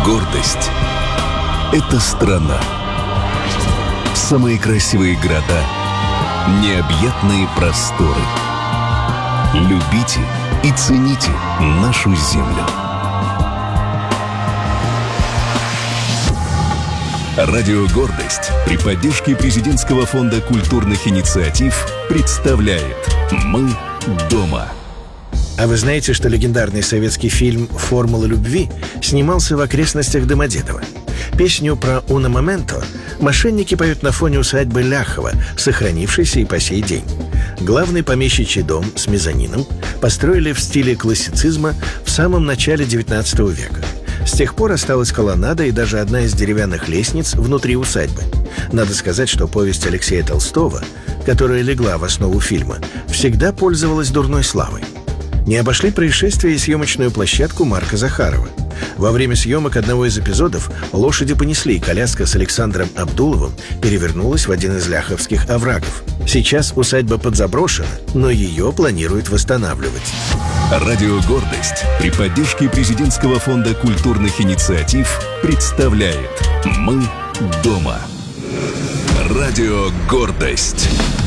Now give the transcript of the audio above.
Гордость — это страна. Самые красивые города, необъятные просторы. Любите и цените нашу землю. Радио «Гордость» при поддержке Президентского фонда культурных инициатив представляет «Мы дома». А вы знаете, что легендарный советский фильм «Формула любви» снимался в окрестностях Домодедово? Песню про «Уно моменто» мошенники поют на фоне усадьбы Ляхова, сохранившейся и по сей день. Главный помещичий дом с мезонином построили в стиле классицизма в самом начале XIX века. С тех пор осталась колоннада и даже одна из деревянных лестниц внутри усадьбы. Надо сказать, что повесть Алексея Толстого, которая легла в основу фильма, всегда пользовалась дурной славой. Не обошли происшествия и съемочную площадку Марка Захарова. Во время съемок одного из эпизодов лошади понесли, и коляска с Александром Абдуловым перевернулась в один из ляховских оврагов. Сейчас усадьба подзаброшена, но ее планируют восстанавливать. Радио «Гордость» при поддержке Президентского фонда культурных инициатив представляет «Мы дома». Радио «Гордость».